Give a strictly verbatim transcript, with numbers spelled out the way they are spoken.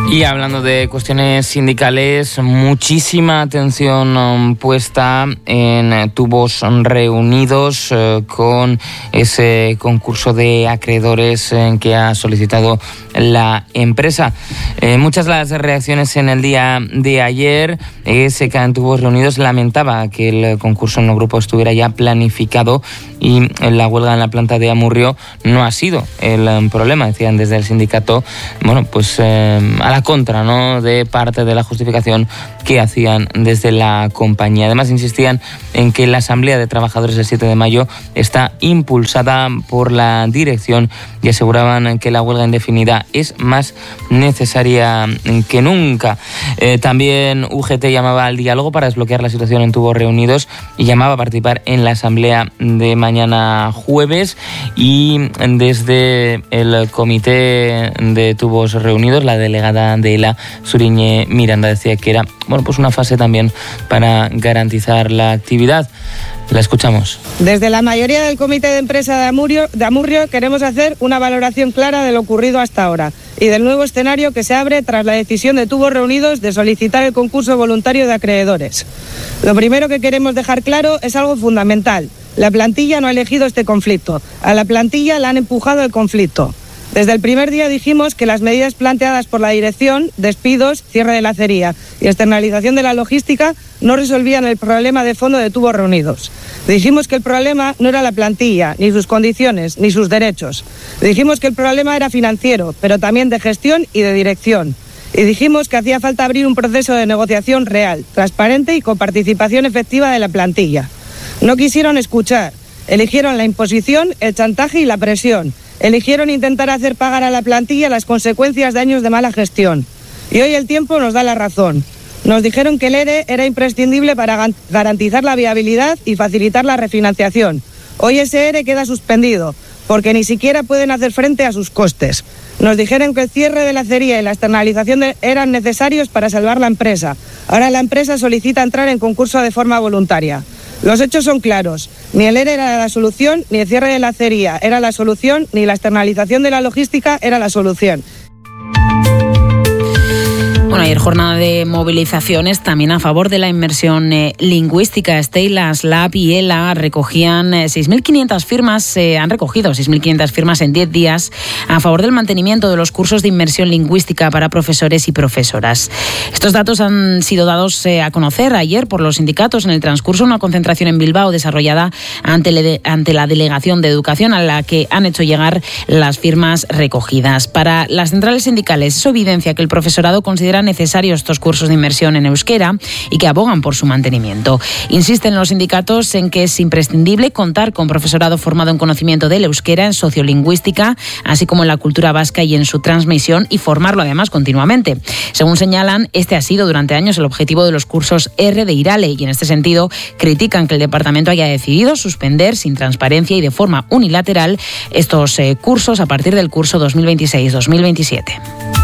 Y hablando de cuestiones sindicales, muchísima atención um, puesta en Tubos Reunidos eh, con ese concurso de acreedores eh, que ha solicitado la empresa. Eh, muchas de las reacciones en el día de ayer, E S K en Tubos Reunidos lamentaba que el concurso en el grupo estuviera ya planificado y la huelga en la planta de Amurrio no ha sido el um, problema, decían desde el sindicato, bueno, pues eh, a la contra, ¿no?, de parte de la justificación que hacían desde la compañía. Además, insistían en que la Asamblea de Trabajadores del siete de mayo está impulsada por la dirección y aseguraban que la huelga indefinida es más necesaria que nunca. Eh, también U G T llamaba al diálogo para desbloquear la situación en Tubos Reunidos y llamaba a participar en la asamblea de mañana jueves. Y desde el comité de Tubos Reunidos, la delegada de ELA, Suriñe Miranda, decía que era, bueno, pues una fase también para garantizar la actividad. La escuchamos. Desde la mayoría del comité de empresa de Amurrio, de Amurrio queremos hacer una valoración clara de lo ocurrido hasta ahora y del nuevo escenario que se abre tras la decisión de Tubos Reunidos de solicitar el concurso voluntario de acreedores. Lo primero que queremos dejar claro es algo fundamental. La plantilla no ha elegido este conflicto. A la plantilla la han empujado el conflicto. Desde el primer día dijimos que las medidas planteadas por la dirección, despidos, cierre de la acería y externalización de la logística, no resolvían el problema de fondo de Tubos Reunidos. Dijimos que el problema no era la plantilla, ni sus condiciones, ni sus derechos. Dijimos que el problema era financiero, pero también de gestión y de dirección. Y dijimos que hacía falta abrir un proceso de negociación real, transparente y con participación efectiva de la plantilla. No quisieron escuchar. Eligieron la imposición, el chantaje y la presión. Eligieron intentar hacer pagar a la plantilla las consecuencias de años de mala gestión. Y hoy el tiempo nos da la razón. Nos dijeron que el ERE era imprescindible para garantizar la viabilidad y facilitar la refinanciación. Hoy ese ERE queda suspendido, porque ni siquiera pueden hacer frente a sus costes. Nos dijeron que el cierre de la acería y la externalización de, eran necesarios para salvar la empresa. Ahora la empresa solicita entrar en concurso de forma voluntaria. Los hechos son claros. Ni el ERE era la solución, ni el cierre de la acería era la solución, ni la externalización de la logística era la solución. Bueno, ayer jornada de movilizaciones también a favor de la inmersión eh, lingüística. Steylas, Lab y ELA recogían eh, seis mil quinientas firmas, eh, han recogido seis mil quinientas firmas en diez días a favor del mantenimiento de los cursos de inmersión lingüística para profesores y profesoras. Estos datos han sido dados eh, a conocer ayer por los sindicatos en el transcurso de una concentración en Bilbao desarrollada ante, le, ante la Delegación de Educación, a la que han hecho llegar las firmas recogidas. Para las centrales sindicales, eso evidencia que el profesorado considera necesarios estos cursos de inmersión en euskera y que abogan por su mantenimiento. Insisten los sindicatos en que es imprescindible contar con profesorado formado en conocimiento del euskera, en sociolingüística, así como en la cultura vasca y en su transmisión, y formarlo además continuamente. Según señalan, este ha sido durante años el objetivo de los cursos R de Irale, y en este sentido critican que el departamento haya decidido suspender sin transparencia y de forma unilateral estos eh, cursos a partir del curso dos mil veintiséis dos mil veintisiete.